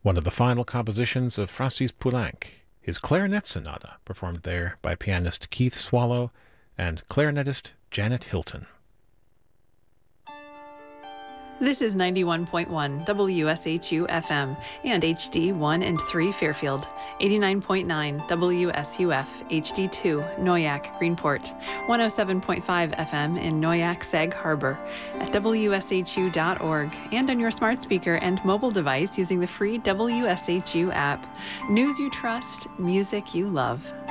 one of the final compositions of Francis Poulenc, his Clarinet Sonata, performed there by pianist Keith Swallow and clarinetist Janet Hilton. This is 91.1 WSHU FM and HD 1 and 3 Fairfield, 89.9 WSUF HD 2 Noyak Greenport, 107.5 FM in Noyak Sag Harbor, at WSHU.org, and on your smart speaker and mobile device using the free WSHU app. News you trust, music you love.